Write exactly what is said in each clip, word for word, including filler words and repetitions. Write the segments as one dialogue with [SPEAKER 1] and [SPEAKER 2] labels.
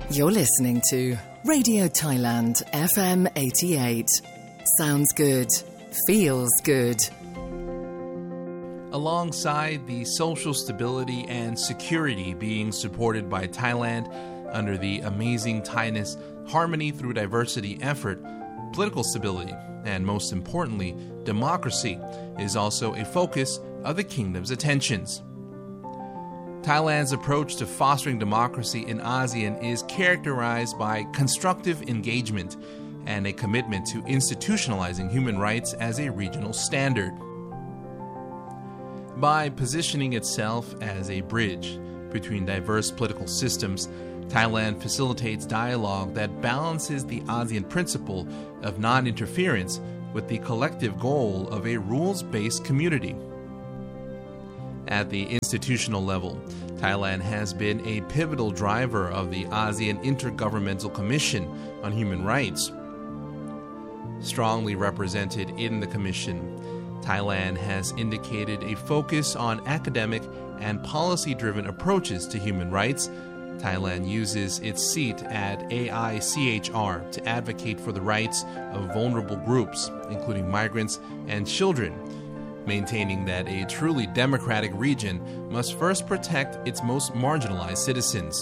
[SPEAKER 1] You're listening to Radio Thailand F M eighty-eight. Sounds good. Feels good.
[SPEAKER 2] Alongside the social stability and security being supported by Thailand under the Amazing Thainess Harmony Through Diversity effort, political stability, and most importantly, democracy, is also a focus of the kingdom's attentions. Thailand's approach to fostering democracy in ASEAN is characterized by constructive engagement and a commitment to institutionalizing human rights as a regional standard. By positioning itself as a bridge between diverse political systems, Thailand facilitates dialogue that balances the ASEAN principle of non-interference with the collective goal of a rules-based community. At the institutional level, Thailand has been a pivotal driver of the ASEAN Intergovernmental Commission on Human Rights. Strongly represented in the Commission, Thailand has indicated a focus on academic and policy-driven approaches to human rights. Thailand uses its seat at A I C H R to advocate for the rights of vulnerable groups, including migrants and children, maintaining that a truly democratic region must first protect its most marginalized citizens.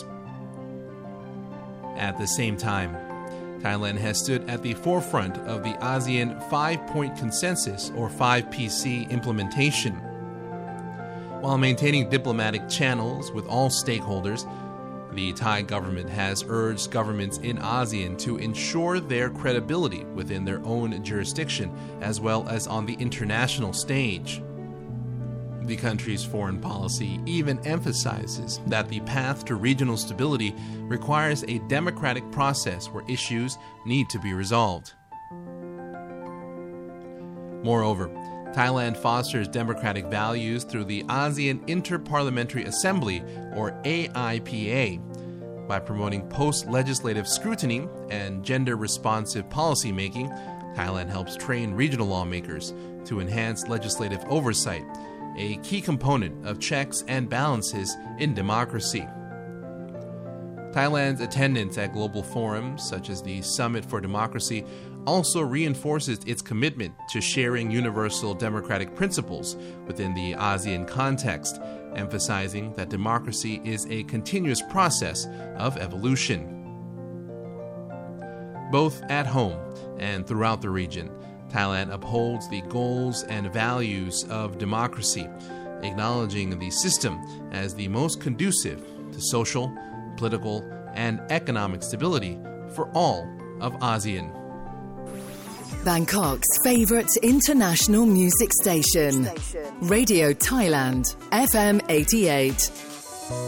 [SPEAKER 2] At the same time, Thailand has stood at the forefront of the ASEAN Five-Point Consensus, or five P C, implementation. While maintaining diplomatic channels with all stakeholders, the Thai government has urged governments in ASEAN to ensure their credibility within their own jurisdiction as well as on the international stage. The country's foreign policy even emphasizes that the path to regional stability requires a democratic process where issues need to be resolved. Moreover, Thailand fosters democratic values through the ASEAN Inter-Parliamentary Assembly, or A I P A, by promoting post-legislative scrutiny and gender-responsive policymaking. Thailand helps train regional lawmakers to enhance legislative oversight, a key component of checks and balances in democracy. Thailand's attendance at global forums, such as the Summit for Democracy, also reinforces its commitment to sharing universal democratic principles within the ASEAN context, emphasizing that democracy is a continuous process of evolution. Both at home and throughout the region, Thailand upholds the goals and values of democracy, acknowledging the system as the most conducive to social, political, and economic stability for all of ASEAN.
[SPEAKER 1] Bangkok's favorite international music station, Radio Thailand F M eighty-eight.